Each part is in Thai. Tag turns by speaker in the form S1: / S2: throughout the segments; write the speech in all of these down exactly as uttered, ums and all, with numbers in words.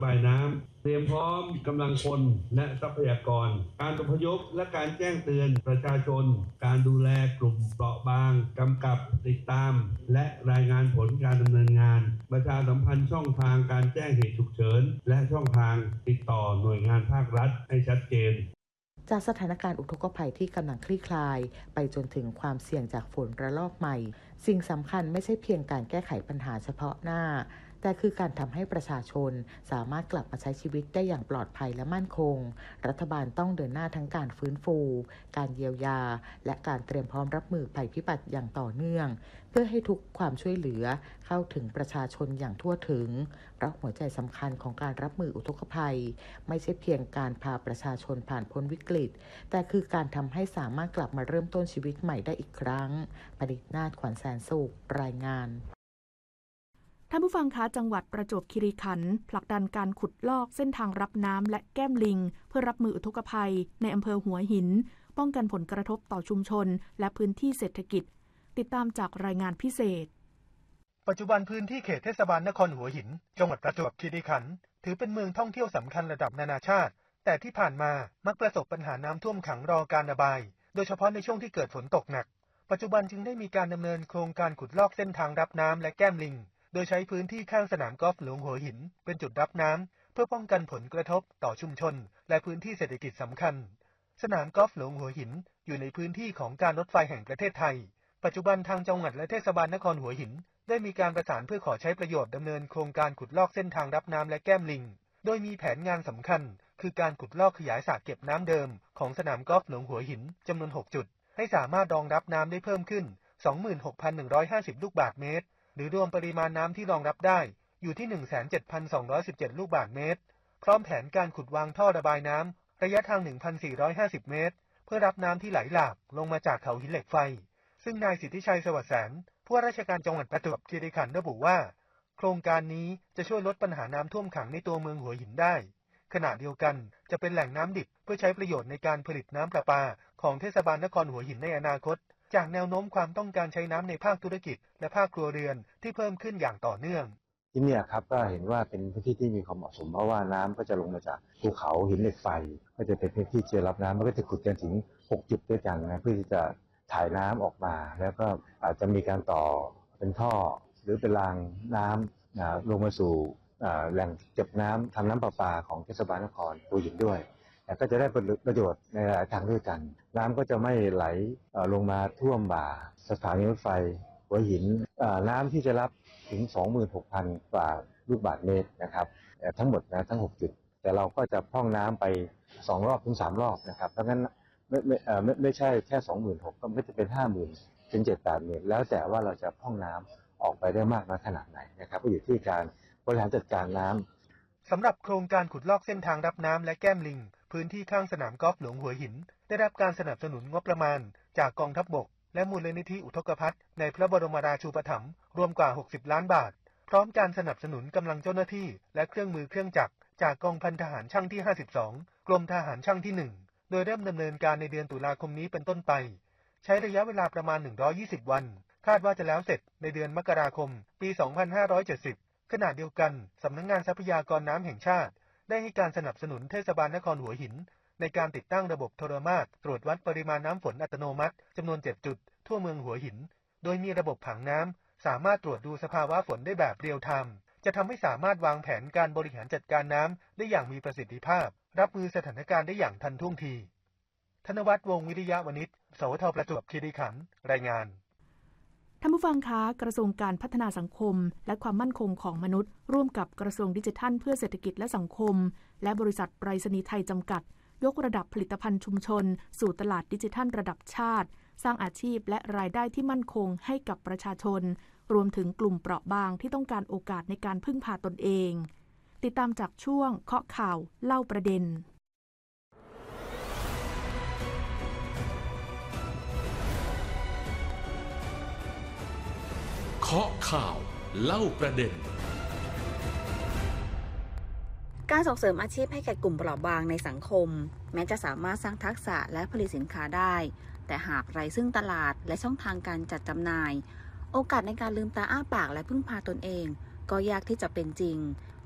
S1: ระบายน้ำเตรียมพร้อมกำลังคนและทรัพยากรการอพยพและการแจ้งเตือนประชาชนการดูแลกลุ่มเปราะบางกำกับติดตามและรายงานผลการดำเนินงานประชาสัมพันธ์ช่องทางการแจ้งเหตุฉุกเฉินและช่องทางติดต่อหน่วยงานภาครัฐให้ชัดเจน
S2: จากสถานการณ์อุทกภัยที่กำลังคลี่คลายไปจนถึงความเสี่ยงจากฝนระลอกใหม่สิ่งสำคัญไม่ใช่เพียงการแก้ไขปัญหาเฉพาะหน้าแต่คือการทำให้ประชาชนสามารถกลับมาใช้ชีวิตได้อย่างปลอดภัยและมั่นคงรัฐบาลต้องเดินหน้าทั้งการฟื้นฟูการเยียวยาและการเตรียมพร้อมรับมือภัยพิบัติอย่างต่อเนื่องเพื่อให้ทุกความช่วยเหลือเข้าถึงประชาชนอย่างทั่วถึงเพราะหัวใจสำคัญของการรับมืออุทกภัยไม่ใช่เพียงการพาประชาชนผ่านพ้นวิกฤตแต่คือการทำให้สามารถกลับมาเริ่มต้นชีวิตใหม่ได้อีกครั้งปณิธนาถ ขวัญแสนสุขรายงาน
S3: ท่านผู้ฟังคะจังหวัดประจวบคีรีขันธ์ผลักดันการขุดลอกเส้นทางรับน้ำและแก้มลิงเพื่อรับมืออุทกภัยในอำเภอหัวหินป้องกันผลกระทบต่อชุมชนและพื้นที่เศรษฐกิจติดตามจากรายงานพิเศษ
S4: ปัจจุบันพื้นที่เขตเทศบาลนครหัวหินจังหวัดประจวบคีรีขันธ์ถือเป็นเมืองท่องเที่ยวสำคัญระดับนานาชาติแต่ที่ผ่านมามักประสบปัญหาน้ำท่วมขังรอการระบายโดยเฉพาะในช่วงที่เกิดฝนตกหนักปัจจุบันจึงได้มีการดำเนินโครงการขุดลอกเส้นทางรับน้ำและแก้มลิงโดยใช้พื้นที่ข้างสนามกอล์ฟหลวงหัวหินเป็นจุดรับน้ำเพื่อป้องกันผลกระทบต่อชุมชนและพื้นที่เศรษฐกิจสำคัญสนามกอล์ฟหลวงหัวหินอยู่ในพื้นที่ของการรถไฟแห่งประเทศไทยปัจจุบันทางจังหวัดและเทศบาลนครหัวหินได้มีการประสานเพื่อขอใช้ประโยชน์ดำเนินโครงการขุดลอกเส้นทางรับน้ำและแก้มลิงโดยมีแผนงานสำคัญคือการขุดลอกขยายสระเก็บน้ำเดิมของสนามกอล์ฟหลวงหัวหินจำนวนหกจุดให้สามารถรองรับน้ำได้เพิ่มขึ้น สองหมื่นหกพันหนึ่งร้อยห้าสิบ ลูกบาศก์เมตรหรือรวมปริมาณน้ำที่รองรับได้อยู่ที่ หนึ่งแสนเจ็ดพันสองร้อยสิบเจ็ด ลูกบาศก์เมตรพร้อมแผนการขุดวางท่อระบายน้ำระยะทาง หนึ่งพันสี่ร้อยห้าสิบ เมตรเพื่อรับน้ำที่ไหลหลากลงมาจากเขาหินเหล็กไฟซึ่งนายสิทธิชัยสวัสดิ์แสนผู้ว่าราชการจังหวัดประจวบคีรีขันธ์ระบุว่าโครงการนี้จะช่วยลดปัญหาน้ำท่วมขังในตัวเมืองหัวหินได้ขณะเดียวกันจะเป็นแหล่งน้ำดิบเพื่อใช้ประโยชน์ในการผลิตน้ำประปาของเทศบาลนครหัวหินในอนาคตจากแนวโน้มความต้องการใช้น้ำในภาคธุรกิจและภาคครัวเรือนที่เพิ่มขึ้นอย่างต่อเนื่อง
S5: ที่นี่ครับก็เห็นว่าเป็นพื้นที่ที่มีความเหมาะสมเพราะว่าน้ำก็จะลงมาจากภูเขาหินเหล็กไฟก็จะเป็นพื้นที่เชื่อรับน้ำมันก็จะขุดกันถึงหกจุดด้วยกันนะเพื่อที่จะถ่ายน้ำออกมาแล้วก็อาจจะมีการต่อเป็นท่อหรือเป็นรางน้ำนะลงมาสู่แหล่งเก็บน้ำทำน้ำประปาของเทศบาลนครหัวหินด้วยแต่ก็จะได้ประโยชน์ในหลายทางด้วยกันน้ำก็จะไม่ไหลลงมาท่วมบ่าสถานีรถไฟหัวหินน้ำที่จะรับถึง สองหมื่นหกพัน กว่าลูกบาศก์เมตรนะครับทั้งหมดนะทั้งหกจุดแต่เราก็จะพร่องน้ำไปสองรอบถึงสามรอบนะครับดังนั้นไม่ไม่ไม่ไม่ใช่แค่ สองหมื่นหกพัน ก็ไม่จะเป็น ห้าหมื่น ถึง เจ็ดถึงแปดหมื่น แล้วแต่ว่าเราจะพร่องน้ำออกไปได้มากน้อยขนาดไหนนะครับก็อยู่ที่การบริหารจัดการน้ำ
S4: สำหรับโครงการขุดลอกเส้นทางรับน้ำและแก้มลิงพื้นที่ข้างสนามกอล์ฟหลวงหัวหินได้รับการสนับสนุนงบประมาณจากกองทัพบกและมูลนิธิอุทกภัทรในพระบรมราชูปถัมภ์รวมกว่าหกสิบล้านบาทพร้อมการสนับสนุนกำลังเจ้าหน้าที่และเครื่องมือเครื่องจักรจากกองพันทหารช่างที่ห้าสิบสองกรมทหารช่างที่หนึ่งโดยเริ่มดำเนินการในเดือนตุลาคมนี้เป็นต้นไปใช้ระยะเวลาประมาณหนึ่งร้อยยี่สิบวันคาดว่าจะแล้วเสร็จในเดือนมกราคมปีสองพันห้าร้อยเจ็ดสิบขณะเดียวกันสำนักงานทรัพยากรน้ำแห่งชาติได้ให้การสนับสนุนเทศบาลนครหัวหินในการติดตั้งระบบโทรมาตรตรวจวัดปริมาณน้ำฝนอัตโนมัติจำนวนเจ็ดจุดทั่วเมืองหัวหินโดยมีระบบผังน้ำสามารถตรวจดูสภาวะฝนได้แบบเรียลไทม์จะทำให้สามารถวางแผนการบริหารจัดการน้ำได้อย่างมีประสิทธิภาพรับมือสถานการณ์ได้อย่างทันท่วงทีธนวัฒน์วงศ์วิริยะวณิชสวทประจวบคีรีขันธ์รายงาน
S3: ท่านผู้ฟังคะกระทรวงการพัฒนาสังคมและความมั่นคงของมนุษย์ร่วมกับกระทรวงดิจิทัลเพื่อเศรษฐกิจและสังคมและบริษัทไปรษณีย์ไทยจำกัดยกระดับผลิตภัณฑ์ชุมชนสู่ตลาดดิจิทัลระดับชาติสร้างอาชีพและรายได้ที่มั่นคงให้กับประชาชนรวมถึงกลุ่มเปราะบางที่ต้องการโอกาสในการพึ่งพาตนเองติดตามจากช่วงเคาะข่าวเล่าประเด็น
S6: เคาะข่าวเล่าประเด็น
S7: การส่งเสริมอาชีพให้แก่กลุ่มเปราะบางในสังคมแม้จะสามารถสร้างทักษะและผลิตสินค้าได้แต่หากไร้ซึ่งตลาดและช่องทางการจัดจำหน่ายโอกาสในการลืมตาอ้าปากและพึ่งพาตนเองก็ยากที่จะเป็นจริง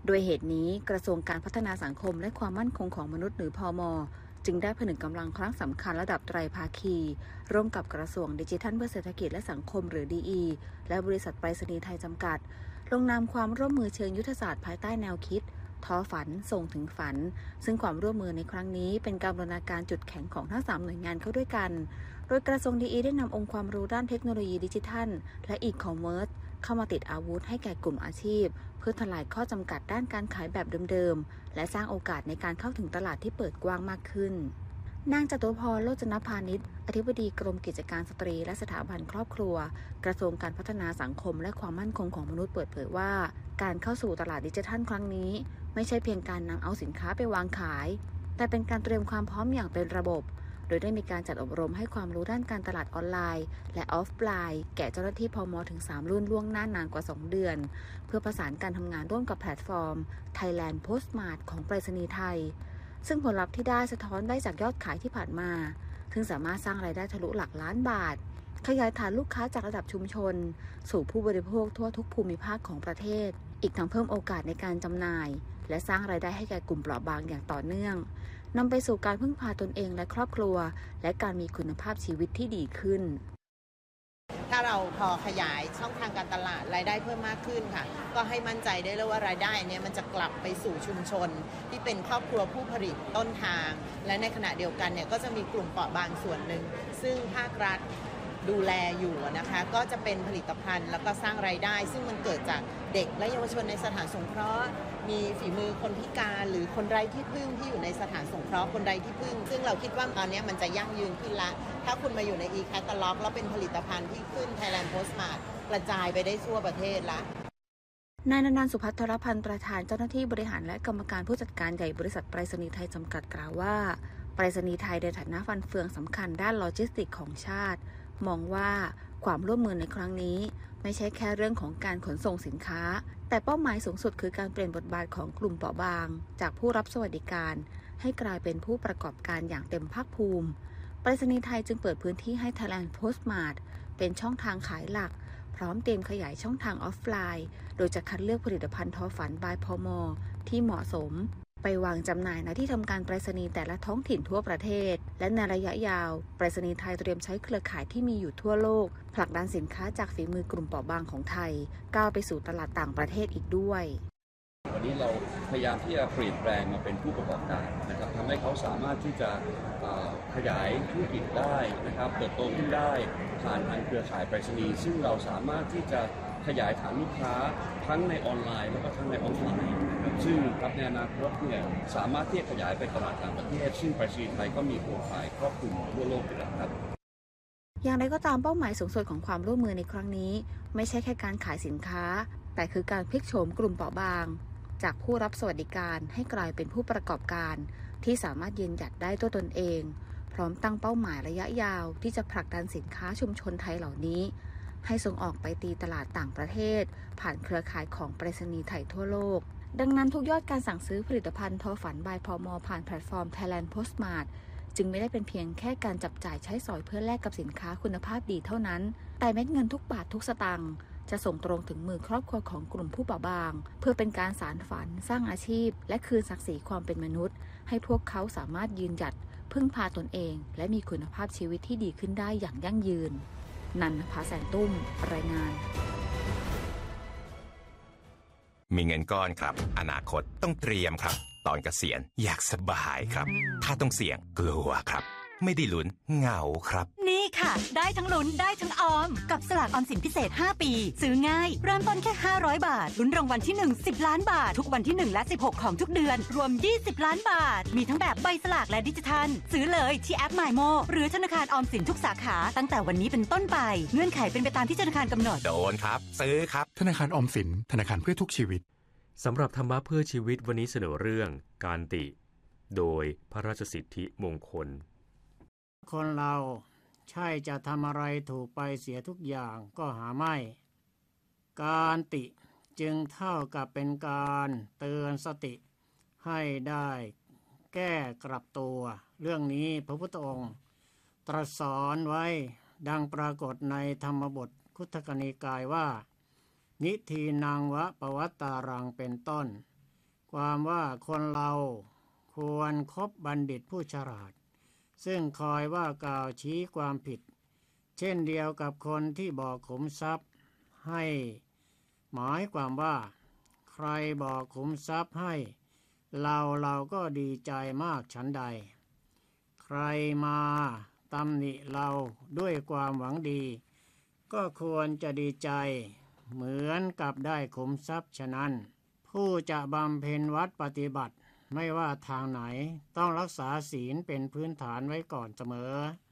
S7: โดยเหตุนี้กระทรวงการพัฒนาสังคมและความมั่นคงของมนุษย์หรือพม.จึงได้ผนึกกำลังครั้งสำคัญระดับไตรภาคีร่วมกับกระทรวงดิจิทัลเพื่อเศรษฐกิจและสังคมหรือ ดี อี และบริษัทไปรษณีย์ไทยจำกัดลงนามความร่วมมือเชิงยุทธศาสตร์ภายใต้แนวคิดท้อฝันส่งถึงฝันซึ่งความร่วมมือในครั้งนี้เป็นการบูรณาการจุดแข็งของทั้งสามหน่วยงานเข้าด้วยกันโดยกระทรวง ดี อี ได้นำองค์ความรู้ด้านเทคโนโลยีดิจิทัลและอีคอมเมิร์ซเข้ามาติดอาวุธให้แก่กลุ่มอาชีพเพื่อทลายข้อจำกัดด้านการขายแบบเดิมๆและสร้างโอกาสในการเข้าถึงตลาดที่เปิดกว้างมากขึ้นนางจตุพร โรจนพานิชอธิบดีกรมกิจการสตรีและสถาบันครอบครัวกระทรวงการพัฒนาสังคมและความมั่นคงของมนุษย์เปิดเผยว่าการเข้าสู่ตลาดดิจิทัลครั้งนี้ไม่ใช่เพียงการนำเอาสินค้าไปวางขายแต่เป็นการเตรียมความพร้อมอย่างเป็นระบบโดยได้มีการจัดอบรมให้ความรู้ด้านการตลาดออนไลน์และออฟไลน์แก่เจ้าหน้าที่พม.ถึงสามรุ่นล่วงหน้านานกว่าสองเดือนเพื่อประสานการทำงานร่วมกับแพลตฟอร์ม Thailand Postmart ของไปรษณีย์ไทยซึ่งผลลัพธ์ที่ได้สะท้อนได้จากยอดขายที่ผ่านมาซึ่งสามารถสร้างรายได้ทะลุหลักล้านบาทขยายฐานลูกค้าจากระดับชุมชนสู่ผู้บริโภคทั่วทุกภูมิภาคของประเทศอีกทั้งเพิ่มโอกาสในการจำหน่ายและสร้างรายได้ให้แก่กลุ่มเปราะบางอย่างต่อเนื่องนำไปสู่การพึ่งพาตนเองและครอบครัวและการมีคุณภาพชีวิตที่ดีขึ้น
S8: ถ้าเราพอขยายช่องทางการตลาดรายได้เพิ่มมากขึ้นค่ะก็ให้มั่นใจได้เลยว่ารายได้นี้มันจะกลับไปสู่ชุมชนที่เป็นครอบครัวผู้ผลิตต้นทางและในขณะเดียวกันเนี่ยก็จะมีกลุ่มเปราะบางส่วนหนึ่งซึ่งภาครัฐดูแลอยู่นะคะก็จะเป็นผลิตภัณฑ์แล้วก็สร้างรายได้ซึ่งมันเกิดจากเด็กและเยาวชนในสถานสงเคราะห์มีฝีมือคนพิการหรือคนไร้ที่พึ่งที่อยู่ในสถานสงเคราะห์คนไร้ที่พึ่งซึ่งเราคิดว่าตอนนี้มันจะยั่งยืนขึ้นละถ้าคุณมาอยู่ใน e-catalog แล้วเป็นผลิตภัณฑ์ที่ขึ้น Thailand Postmart กระจายไปได้ทั่วประเทศละ
S7: นายนันท์ สุภัทรพันธ์ประธานเจ้าหน้าที่บริหารและกรรมการผู้จัดการใหญ่บริษัทไปรษณีย์ไทยจำกัดกล่าวว่าไปรษณีย์ไทยในฐานะฟันเฟืองสำคัญด้านโลจิสติกส์ของชาติมองว่าความร่วมมือในครั้งนี้ไม่ใช่แค่เรื่องของการขนส่งสินค้าแต่เป้าหมายสูงสุดคือการเปลี่ยนบทบาทของกลุ่มเปราะบางจากผู้รับสวัสดิการให้กลายเป็นผู้ประกอบการอย่างเต็มภาคภูมิไปรษณีย์ไทยจึงเปิดพื้นที่ให้ Thailand Postmart เป็นช่องทางขายหลักพร้อมเตรียมขยายช่องทางออฟไลน์โดยจะคัดเลือกผลิตภัณฑ์ทอฝันบายพม.ที่เหมาะสมไปวางจำหน่ายณที่ทำการไปรษณีย์แต่ละท้องถิ่นทั่วประเทศและในระยะยาวไปรษณีย์ไทยเตรียมใช้เครือข่ายที่มีอยู่ทั่วโลกผลักดันสินค้าจากฝีมือกลุ่มเปราะบางของไทยก้าวไปสู่ตลาดต่างประเทศอีกด้วย
S9: วันนี้เราพยายามที่จะเปลี่ยนแปลงมาเป็นผู้ประกอบการนะครับทำให้เขาสามารถที่จะขยายธุรกิจได้นะครับเติบโตขึ้นได้ผ่านทางเครือข่ายไปรษณีย์ซึ่งเราสามารถที่จะขยายฐานลูกค้าทั้งในออนไลน์แล้วก็ทั้งในออฟไลน์ซึ่งครับในอนาคตเนี่ยสามารถที่จะขยายไปตลาดต่างประเทศซึ่งไปรษณีย์ไทยก็มีโครงข่ายครอบคลุมทั่วโลกอยู่แล้วครับ
S7: อย่างไรก็ตามเป้าหมายสูงสุดของความร่วมมือในครั้งนี้ไม่ใช่แค่การขายสินค้าแต่คือการพลิกโฉมกลุ่มเปราะบางจากผู้รับสวัสดิการให้กลายเป็นผู้ประกอบการที่สามารถยืนหยัดได้ด้วยตนเองพร้อมตั้งเป้าหมายระยะยาวที่จะผลักดันสินค้าชุมชนไทยเหล่านี้ให้ส่งออกไปตีตลาดต่างประเทศผ่านเครือข่ายของไปรษณีย์ไทยทั่วโลกดังนั้นทุกยอดการสั่งซื้อผลิตภัณฑ์ทอฝันบายพม.ผ่านแพลตฟอร์ม Thailand Postmart จึงไม่ได้เป็นเพียงแค่การจับจ่ายใช้สอยเพื่อแลกกับสินค้าคุณภาพดีเท่านั้นแต่เม็ดเงินทุกบาททุกสตางค์จะส่งตรงถึงมือครอบครัวของกลุ่มผู้เปราะบางเพื่อเป็นการสานฝันสร้างอาชีพและคืนศักดิ์ศรีความเป็นมนุษย์ให้พวกเขาสามารถยืนหยัดพึ่งพาตนเองและมีคุณภาพชีวิตที่ดีขึ้นได้อย่างยั่งยืนนันทภาแสนตุ้มรายงาน
S10: มีเงินก้อนครับอนาคตต้องเตรียมครับตอนเกษียณอยากสบายครับถ้าต้องเสี่ยงกลัวครับไม่ได้ลุ้นเหงาครับ
S11: นี่ค่ะได้ทั้งลุ้นได้ทั้งออมกับสลากออมสินพิเศษห้าปีซื้อง่ายเริ่มต้นแค่ห้าร้อยบาทลุ้นรางวัลที่หนึ่ง สิบล้านบาททุกวันที่หนึ่งและสิบหกของทุกเดือนรวมยี่สิบล้านบาทมีทั้งแบบใบสลากและดิจิทัลซื้อเลยที่แอป MyMo หรือธนาคารออมสินทุกสาขาตั้งแต่วันนี้เป็นต้นไปเงื่อนไขเป็นไปตามที่ธนาคารกำหนด
S10: โดนครับซื้อครับ
S12: ธนาคารออมสินธนาคารเพื่อทุกชีวิต
S13: สำหรับธรรมะเพื่อชีวิตวันนี้เสนอเรื่องการติโดยพระราชสิทธิมงคล
S14: คนเราใช่จะทำอะไรถูกไปเสียทุกอย่างก็หาไม่การติจึงเท่ากับเป็นการเตือนสติให้ได้แก้กลับตัวเรื่องนี้พระพุทธองค์ตรัสสอนไว้ดังปรากฏในธรรมบทคุตทกนิกายว่านิทีนังวะปวัตตารังเป็นต้นความว่าคนเราควรคบบัณฑิตผู้ฉลาดซึ่งคอยว่ากล่าวชี้ความผิดเช่นเดียวกับคนที่บอกขุมทรัพย์ให้หมายความว่าใครบอกขุมทรัพย์ให้เราเราก็ดีใจมากฉันใดใครมาตำหนิเราด้วยความหวังดีก็ควรจะดีใจเหมือนกับได้ขุมทรัพย์ฉะนั้นผู้จะบำเพ็ญวัดปฏิบัติไม่ว่าทางไหนต้องรักษาศีลเป็นพื้นฐานไว้ก่อนเสมอ